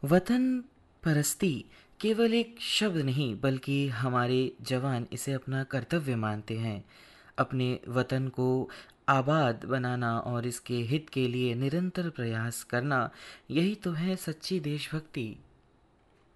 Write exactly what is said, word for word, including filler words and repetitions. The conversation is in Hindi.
वतन परस्ती केवल एक शब्द नहीं बल्कि हमारे जवान इसे अपना कर्तव्य मानते हैं। अपने वतन को आबाद बनाना और इसके हित के लिए निरंतर प्रयास करना, यही तो है सच्ची देशभक्ति।